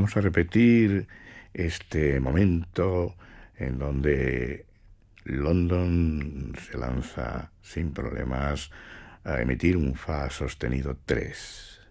Vamos a repetir este momento en donde London se lanza sin problemas a emitir un Fa sostenido 3.